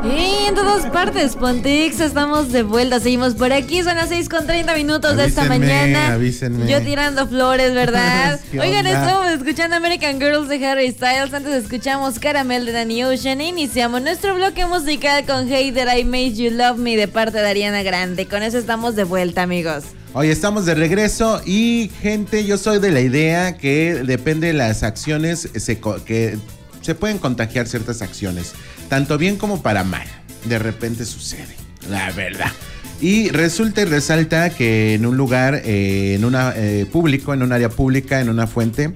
Y en todas partes, Pontix, estamos de vuelta, seguimos por aquí, son las 6:30 de esta mañana. Avísenme. Yo tirando flores, ¿verdad? Oigan, onda? estamos escuchando American Girls de Harry Styles, antes escuchamos Caramel de Danny Ocean e iniciamos nuestro bloque musical con Hey That I Made You Love Me de parte de Ariana Grande. Con eso estamos de vuelta, amigos. Hoy estamos de regreso y, gente, yo soy de la idea que depende de las acciones, que se pueden contagiar ciertas acciones, tanto bien como para mal. De repente sucede, la verdad. Y resulta y resalta que en un lugar, en una público, en un área pública, en una fuente,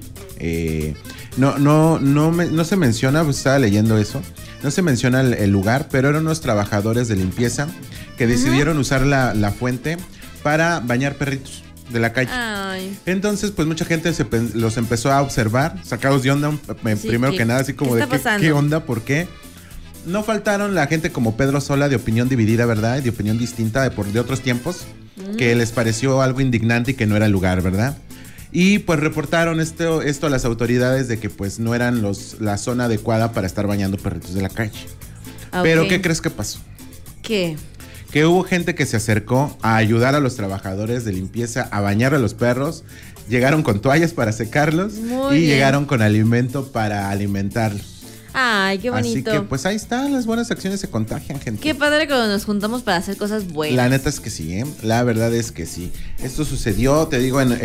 no se menciona, pues estaba leyendo eso, no se menciona el lugar, pero eran unos trabajadores de limpieza que decidieron usar la fuente para bañar perritos de la calle. Ay. Entonces, pues mucha gente los empezó a observar, sacados de onda, primero que nada, así como de qué onda, por qué. No faltaron la gente como Pedro Sola, de opinión dividida, ¿verdad? De opinión distinta de otros tiempos, que les pareció algo indignante y que no era el lugar, ¿verdad? Y pues reportaron esto a las autoridades de que pues no eran la zona adecuada para estar bañando perritos de la calle. Okay. Pero ¿qué crees que pasó? ¿Qué? Que hubo gente que se acercó a ayudar a los trabajadores de limpieza a bañar a los perros. Llegaron con toallas para secarlos llegaron con alimento para alimentarlos. Ay, qué bonito. Así que pues ahí están, las buenas acciones se contagian, gente. Qué padre cuando nos juntamos para hacer cosas buenas. La neta es que sí, ¿eh? La verdad es que sí. Esto sucedió, te digo, no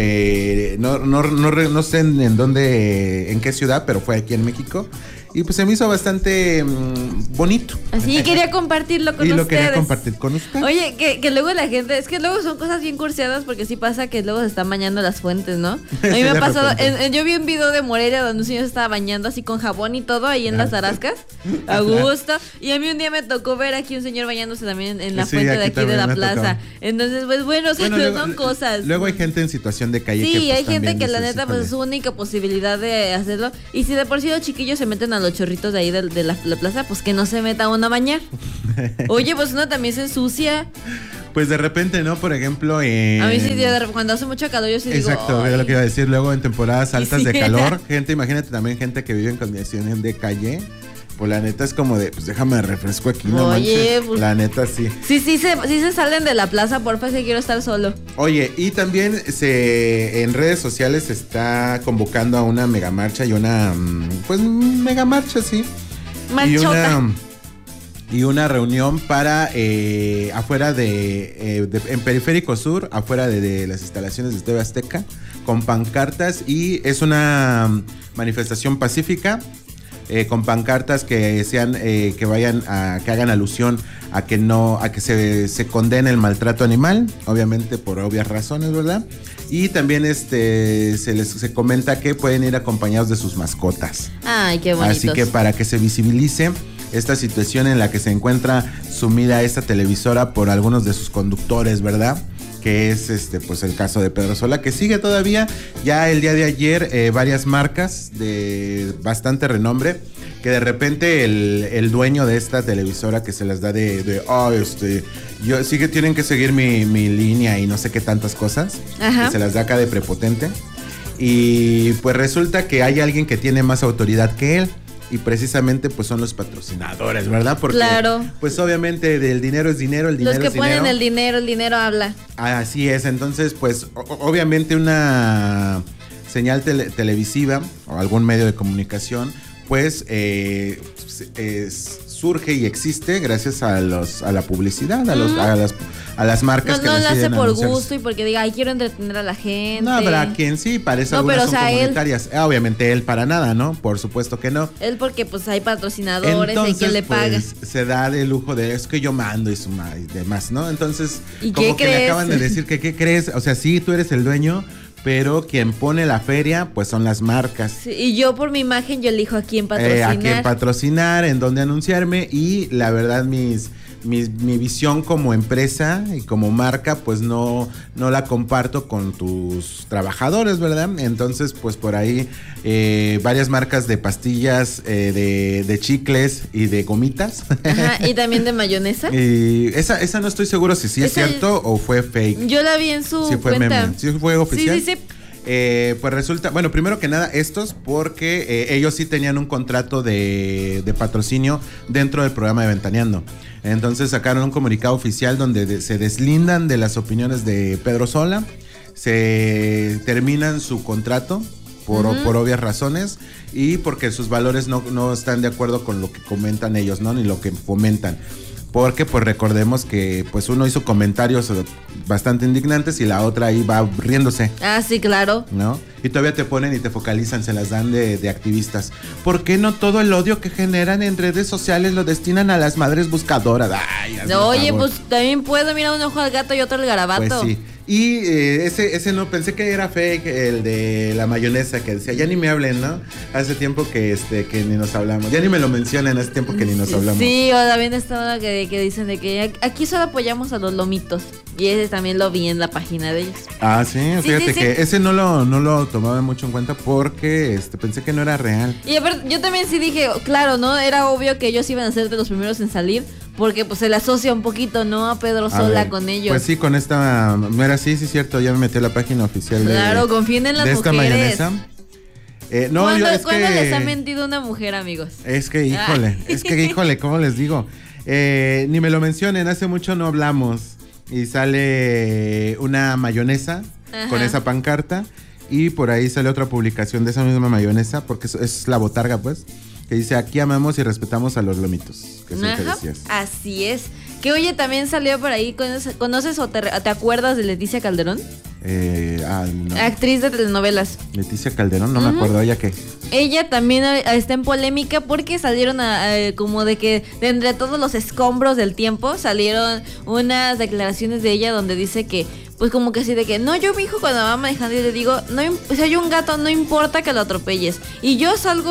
sé en dónde, en qué ciudad, pero fue aquí en México. Y pues se me hizo bastante bonito. Así quería compartirlo con ustedes. Y lo quería compartir con ustedes. Oye, que luego la gente, es que luego son cosas bien cursiadas porque sí pasa que luego se están bañando las fuentes, ¿no? A mí me ha pasado, yo vi un video de Morelia donde un señor se estaba bañando así con jabón y todo ahí en las Tarascas, a gusto. Y a mí un día me tocó ver aquí un señor bañándose también en la fuente de aquí de la plaza. Entonces, pues bueno, son cosas. Luego hay gente en situación de calle. Sí, que, pues, hay gente que la neta pues es su única posibilidad de hacerlo. Y si de por sí los chiquillos se meten a los chorritos de ahí de la plaza, pues que no se meta uno a bañar. Oye, pues uno también se ensucia. Pues de repente, ¿no? Por ejemplo, a mí sí, cuando hace mucho calor yo sí digo... Exacto, era lo que iba a decir. Luego en temporadas altas de calor, imagínate también gente que vive en condiciones de calle. Pues la neta es como de, pues déjame refresco aquí, no manches. Pues, la neta sí. Sí se salen de la plaza, porfa, si quiero estar solo. Oye, y también en redes sociales se está convocando a una megamarcha y una, pues megamarcha, sí. Marchota. Y una reunión para afuera en Periférico Sur, afuera de las instalaciones de TV Azteca, con pancartas, y es una manifestación pacífica. Con pancartas que sean que hagan alusión a que se condene el maltrato animal, obviamente por obvias razones, ¿verdad? Y también se comenta que pueden ir acompañados de sus mascotas. Ay, qué bonitos. Así que para que se visibilice esta situación en la que se encuentra sumida esta televisora por algunos de sus conductores, ¿verdad? Que es pues el caso de Pedro Sola, que sigue todavía. Ya el día de ayer varias marcas de bastante renombre, que de repente el dueño de esta televisora que se las da tienen que seguir mi línea y no sé qué tantas cosas. Ajá. Que se las da acá de prepotente, y pues resulta que hay alguien que tiene más autoridad que él. Y precisamente pues son los patrocinadores, ¿verdad? Porque claro, pues obviamente el dinero es dinero, el dinero es dinero. Los que ponen el dinero habla. Así es, entonces pues obviamente una señal televisiva o algún medio de comunicación pues surge y existe gracias a la publicidad, a las marcas que no lo hace por anunciar. Gusto y porque diga, ay, quiero entretener a la gente. No, habrá quien sí, para eso algunas son comunitarias. Obviamente él para nada, ¿no? Por supuesto que no. Él porque pues hay patrocinadores. Entonces, y quien le paga. Se da de lujo de, es que yo mando y demás, ¿no? Entonces, ¿y como qué que crees? le acaban de decir que, ¿qué crees? O sea, sí, tú eres el dueño, pero quien pone la feria, pues son las marcas. Sí, y yo por mi imagen, yo elijo a quién patrocinar. A quién patrocinar, en dónde anunciarme, y la verdad mi visión como empresa y como marca, pues no la comparto con tus trabajadores, ¿verdad? Entonces, pues por ahí varias marcas de pastillas, de chicles y de gomitas. Ajá, y también de mayonesa. Y esa no estoy seguro si sí es cierto o fue fake. Yo la vi en su sí fue cuenta. meme. ¿Sí fue oficial? Sí. Pues resulta, bueno, primero que nada, estos porque ellos sí tenían un contrato de patrocinio dentro del programa de Ventaneando. Entonces sacaron un comunicado oficial donde se deslindan de las opiniones de Pedro Sola, se terminan su contrato por obvias razones y porque sus valores no están de acuerdo con lo que comentan ellos, ¿no? Ni lo que fomentan. Porque pues recordemos que pues uno hizo comentarios bastante indignantes y la otra ahí va riéndose. Ah, sí, claro. ¿No? Y todavía te ponen y te focalizan, se las dan de activistas. ¿Por qué no todo el odio que generan en redes sociales lo destinan a las madres buscadoras? Ay, oye, pues también puedo, mira, un ojo al gato y otro al garabato. Pues sí. Y ese no, pensé que era fake, el de la mayonesa, que decía, ya ni me hablen, ¿no? Hace tiempo que ni nos hablamos. Ya ni me lo mencionan, hace tiempo que ni nos hablamos. Sí, o también está una que dicen de que aquí solo apoyamos a los lomitos. Y ese también lo vi en la página de ellos. Ah, sí, fíjate que ese no lo tomaba mucho en cuenta porque pensé que no era real. Y a ver, yo también sí dije, claro, ¿no? Era obvio que ellos iban a ser de los primeros en salir. Porque pues se le asocia un poquito, ¿no? A Pedro Sola con ellos. Pues sí, con esta... Mira, sí, cierto, ya me metí a la página oficial claro, confíen en las mujeres. Esta mayonesa. ¿Cuándo les ha mentido una mujer, amigos? Es que, híjole, ¿cómo les digo? Ni me lo mencionen, hace mucho no hablamos. Y sale una mayonesa con esa pancarta. Y por ahí sale otra publicación de esa misma mayonesa, porque es la botarga, pues. Que dice, aquí amamos y respetamos a los lomitos. Que es lo que decías. Así es. Que oye, también salió por ahí, ¿conoces o te acuerdas de Leticia Calderón? No. Actriz de telenovelas. Leticia Calderón, no me acuerdo, ¿ella qué? Ella también está en polémica porque salieron como de que de entre todos los escombros del tiempo salieron unas declaraciones de ella donde dice que pues como que así de que, no, yo mi hijo cuando va manejando y le digo, no, si hay un gato, no importa que lo atropelles. Y yo salgo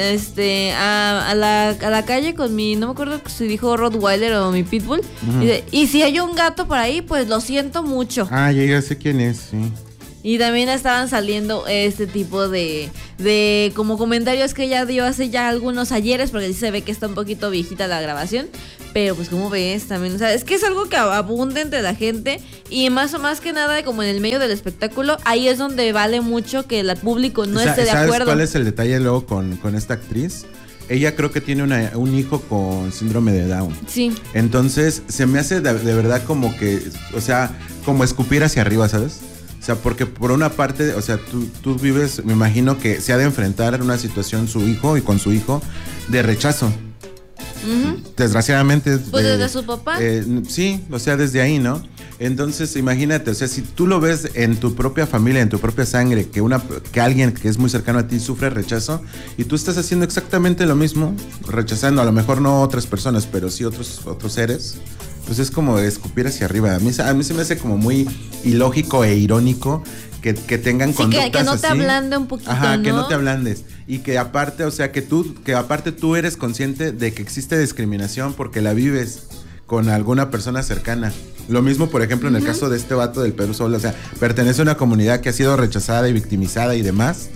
a la calle con mi, no me acuerdo si dijo Rottweiler o mi Pitbull, y si hay un gato por ahí, pues lo siento mucho. Ah, ya sé quién es, sí. Y también estaban saliendo este tipo de como comentarios que ella dio hace ya algunos ayeres, porque sí se ve que está un poquito viejita la grabación. Pero pues como ves también, o sea, es que es algo que abunda entre la gente. Y más que nada, como en el medio del espectáculo, ahí es donde vale mucho que el público no esté de acuerdo. ¿Sabes cuál es el detalle luego con esta actriz? Ella creo que tiene un hijo con síndrome de Down. Sí. Entonces se me hace de verdad como que, o sea, como escupir hacia arriba, ¿sabes? O sea, porque por una parte, o sea, tú vives, me imagino que se ha de enfrentar en una situación su hijo y con su hijo de rechazo. Desgraciadamente. Pues desde su papá. Sí, o sea, desde ahí, ¿no? Entonces, imagínate, o sea, si tú lo ves en tu propia familia, en tu propia sangre, que alguien que es muy cercano a ti sufre rechazo, y tú estás haciendo exactamente lo mismo, rechazando a lo mejor no otras personas, pero sí otros seres, pues es como escupir hacia arriba. A mí se me hace como muy ilógico e irónico que tengan conductas que no te así. Ablande un poquito, Ajá, ¿no? que no te ablandes. Y que aparte, o sea, que aparte tú eres consciente de que existe discriminación porque la vives con alguna persona cercana. Lo mismo, por ejemplo, en el caso de este vato del Pedro Sola, o sea, pertenece a una comunidad que ha sido rechazada y victimizada y demás.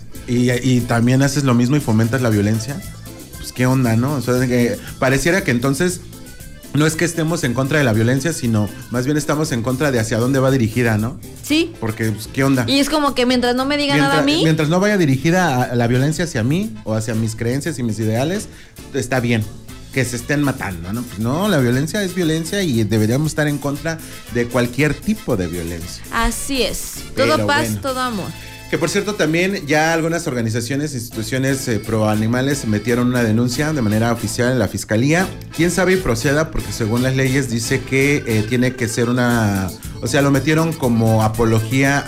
Y también haces lo mismo y fomentas la violencia. Pues qué onda, ¿no? O sea, que pareciera que entonces no es que estemos en contra de la violencia, sino más bien estamos en contra de hacia dónde va dirigida, ¿no? Sí. Porque, pues, ¿qué onda? Y es como que mientras no me diga nada a mí. Mientras no vaya dirigida a la violencia hacia mí o hacia mis creencias y mis ideales, está bien que se estén matando, ¿no? Pues no, la violencia es violencia y deberíamos estar en contra de cualquier tipo de violencia. Así es. Todo paz, todo amor. Que por cierto también ya algunas organizaciones, instituciones pro animales metieron una denuncia de manera oficial en la fiscalía. Quién sabe y proceda porque según las leyes dice que tiene que ser o sea, lo metieron como apología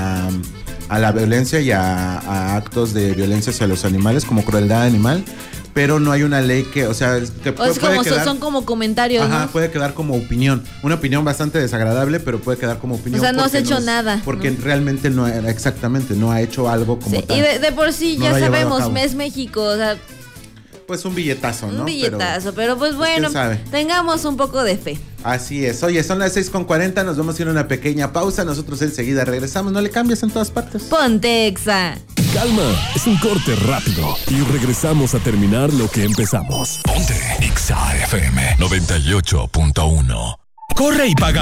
a la violencia y a actos de violencia hacia los animales, como crueldad animal. Pero no hay una ley que, o sea, son como comentarios, ajá, ¿no? Puede quedar como opinión. Una opinión bastante desagradable, pero puede quedar como opinión. O sea, no has hecho nada. Porque realmente no ha hecho algo como tal. Y de por sí, ya sabemos, es México, o sea. Pues un billetazo, ¿no? Un billetazo, pero pues bueno, tengamos un poco de fe. Así es. Oye, son las 6:40, nos vamos a ir a una pequeña pausa. Nosotros enseguida regresamos. No le cambies en todas partes. Ponte Exa. Calma, es un corte rápido y regresamos a terminar lo que empezamos. Ponte Exa FM 98.1. Corre y paga